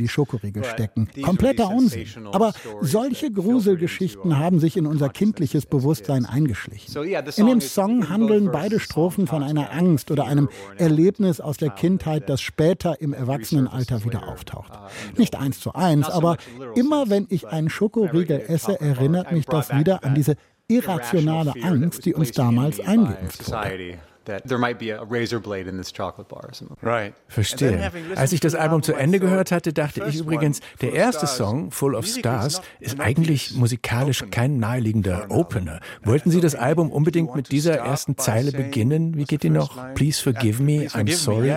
die Schokoriegel stecken. Kompletter Unsinn. Aber solche Gruselgeschichten haben sich in unser kindliches Bewusstsein eingeschlichen. In dem Song handeln beide Strophen von einer Angst oder einem Erlebnis aus der Kindheit, das später im Erwachsenenalter wieder auftaucht. Nicht 1:1, aber immer wenn ich einen Schokoriegel esse, erinnert mich das wieder an diese irrationale Angst, die uns damals eingeimpft wurde. Verstehe. Als ich das Album zu Ende gehört hatte, dachte ich übrigens, der erste Song, Full of Stars, ist eigentlich musikalisch kein naheliegender Opener. Wollten Sie das Album unbedingt mit dieser ersten Zeile beginnen? Wie geht die noch? Please forgive me, I'm sorry.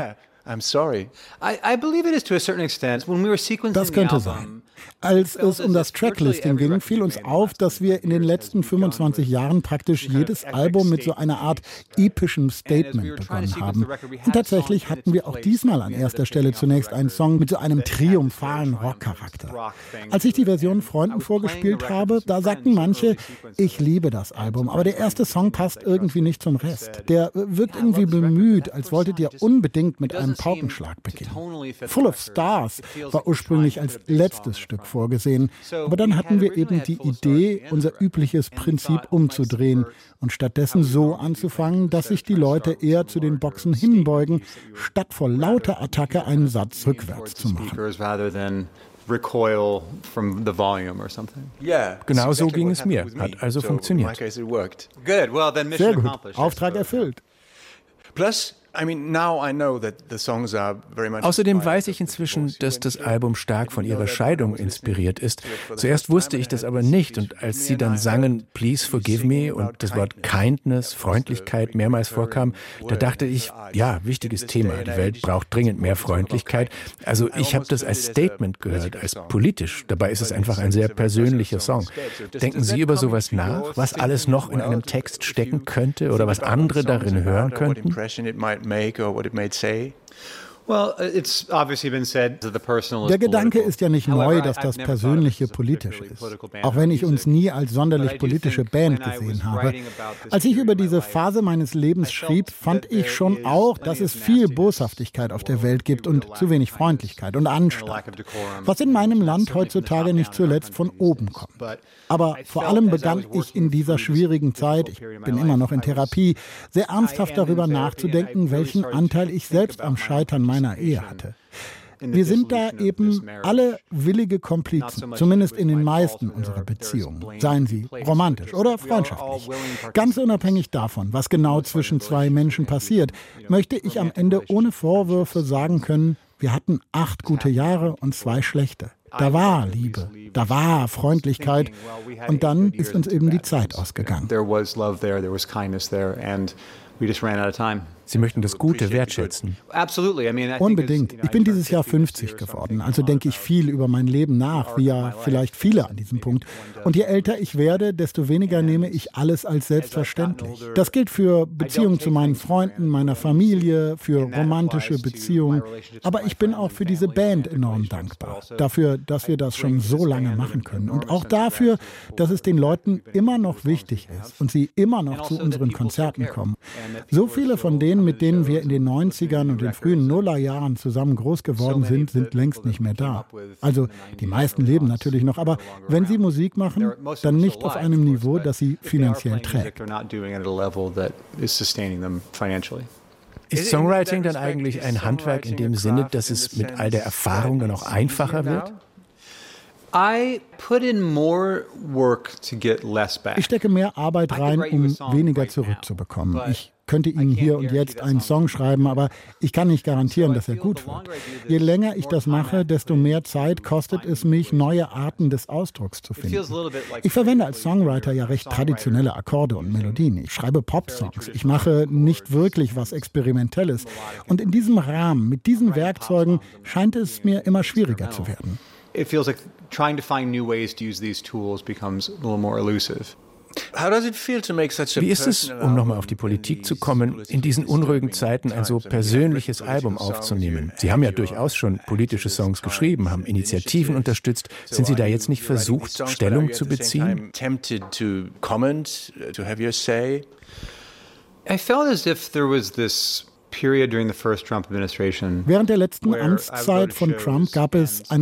Das könnte sein. Als es um das Tracklisting ging, fiel uns auf, dass wir in den letzten 25 Jahren praktisch jedes Album mit so einer Art epischem Statement begonnen haben. Und tatsächlich hatten wir auch diesmal an erster Stelle zunächst einen Song mit so einem triumphalen Rockcharakter. Als ich die Version Freunden vorgespielt habe, da sagten manche, ich liebe das Album, aber der erste Song passt irgendwie nicht zum Rest. Der wirkt irgendwie bemüht, als wolltet ihr unbedingt mit einem Paukenschlag beginnen. Full of Stars war ursprünglich als letztes Stück vorgesehen, aber dann hatten wir eben die Idee, unser übliches Prinzip umzudrehen und stattdessen so anzufangen, dass sich die Leute eher zu den Boxen hinbeugen, statt vor lauter Attacke einen Satz rückwärts zu machen. Genau so ging es mir. Hat also funktioniert. Sehr gut. Auftrag erfüllt. Außerdem weiß ich inzwischen, dass das Album stark von ihrer Scheidung inspiriert ist. Zuerst wusste ich das aber nicht und als sie dann sangen Please forgive me und das Wort Kindness, Freundlichkeit mehrmals vorkam, da dachte ich, ja, wichtiges Thema, die Welt braucht dringend mehr Freundlichkeit. Also ich habe das als Statement gehört, als politisch. Dabei ist es einfach ein sehr persönlicher Song. Denken Sie über sowas nach, was alles noch in einem Text stecken könnte oder was andere darin hören könnten? Der Gedanke ist ja nicht neu, dass das Persönliche politisch ist. Auch wenn ich uns nie als sonderlich politische Band gesehen habe. Als ich über diese Phase meines Lebens schrieb, fand ich schon auch, dass es viel Boshaftigkeit auf der Welt gibt und zu wenig Freundlichkeit und Anstand. Was in meinem Land heutzutage nicht zuletzt von oben kommt. Aber vor allem begann ich in dieser schwierigen Zeit, ich bin immer noch in Therapie, sehr ernsthaft darüber nachzudenken, welchen Anteil ich selbst am Scheitern meiner Ehe hatte. Wir sind da eben alle willige Komplizen, zumindest in den meisten unserer Beziehungen, seien sie romantisch oder freundschaftlich. Ganz unabhängig davon, was genau zwischen zwei Menschen passiert, möchte ich am Ende ohne Vorwürfe sagen können, wir hatten 8 gute Jahre und 2 schlechte. Da war Liebe, da war Freundlichkeit und dann ist uns eben die Zeit ausgegangen. Sie möchten das Gute wertschätzen. Unbedingt. Ich bin dieses Jahr 50 geworden, also denke ich viel über mein Leben nach, wie ja vielleicht viele an diesem Punkt. Und je älter ich werde, desto weniger nehme ich alles als selbstverständlich. Das gilt für Beziehungen zu meinen Freunden, meiner Familie, für romantische Beziehungen. Aber ich bin auch für diese Band enorm dankbar. Dafür, dass wir das schon so lange machen können. Und auch dafür, dass es den Leuten immer noch wichtig ist und sie immer noch zu unseren Konzerten kommen. So viele von denen, mit denen wir in den 90ern und den frühen Nullerjahren zusammen groß geworden sind, sind längst nicht mehr da. Also die meisten leben natürlich noch, aber wenn sie Musik machen, dann nicht auf einem Niveau, das sie finanziell trägt. Ist Songwriting dann eigentlich ein Handwerk in dem Sinne, dass es mit all der Erfahrung dann auch einfacher wird? Ich stecke mehr Arbeit rein, um weniger zurückzubekommen. Ich könnte Ihnen hier und jetzt einen Song schreiben, aber ich kann nicht garantieren, dass er gut wird. Je länger ich das mache, desto mehr Zeit kostet es mich, neue Arten des Ausdrucks zu finden. Ich verwende als Songwriter ja recht traditionelle Akkorde und Melodien. Ich schreibe Pop-Songs. Ich mache nicht wirklich was Experimentelles. Und in diesem Rahmen, mit diesen Werkzeugen, scheint es mir immer schwieriger zu werden. It feels like trying to find new ways to use these tools becomes a little more elusive. Wie ist es, um nochmal auf die Politik zu kommen, in diesen unruhigen Zeiten ein so persönliches Album aufzunehmen? Sie haben ja durchaus schon politische Songs geschrieben, haben Initiativen unterstützt. Sind Sie da jetzt nicht versucht, Stellung zu beziehen? I felt as if there was this period during the first Trump administration. Während der letzten Amtszeit von Trump gab es eine